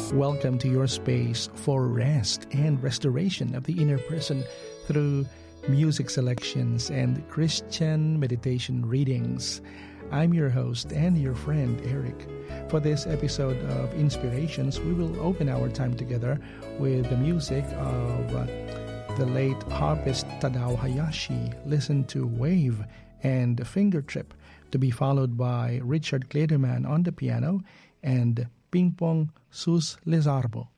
Welcome to your space for rest and restoration of the inner person through music selections and Christian meditation readings. I'm your host and your friend, Eric. For this episode of Inspirations, we will open our time together with the music of the late harpist Tadao Hayashi. Listen to Wave and Finger Trip, to be followed by Richard Klederman on the piano and Ping Pong Sus Lizarbo